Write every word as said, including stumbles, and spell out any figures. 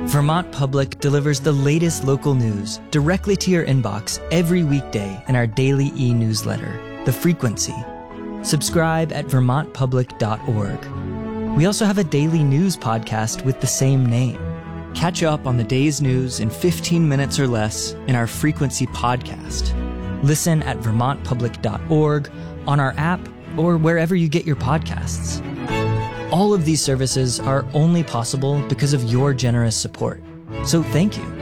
Vermont Public delivers the latest local news directly to your inbox every weekday in our daily e-newsletter, The Frequency. Subscribe at vermont public dot org. We also have a daily news podcast with the same name. Catch up on the day's news in fifteen minutes or less in our Frequency podcast. Listen at vermont public dot org, on our app, or wherever you get your podcasts. All of these services are only possible because of your generous support. So thank you.